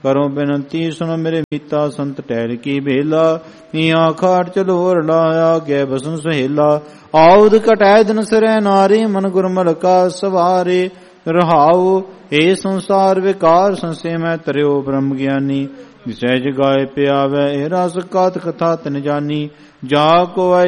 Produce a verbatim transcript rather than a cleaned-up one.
ਕਰੋ ਬੇਨਤੀ ਸੁਣ ਮੇਰੇ ਮੀਤਾ ਸੰਤ ਟਹਿਲ ਕੀ ਬੇਲਾ ਈਆਂ ਖਾਟ ਚਲੋਰ ਲਾਇਆ ਗੈ ਬਸਨ ਸਹੇਲਾ ਆਉਦ ਘਟੈ ਦਿਨ ਸਿਰੈ ਨਾਰੀ ਮਨ ਗੁਰਮਲ ਕਾ ਸਵਾਰੇ ਰਹਾਉ ਏ ਸੰਸਾਰ ਵਿਕਾਰ ਸੰਸੇ ਮੈਂ ਤਰਿਓ ਬ੍ਰਹਮ ਗਿਆਨੀ ਸਹਿਜ ਗਾਏ ਪਿਆਵੈ ਇਹ ਰਸ ਕਾਤ ਕਥਾ ਤਿਨ ਜਾਨੀ ਜਾ ਕੋ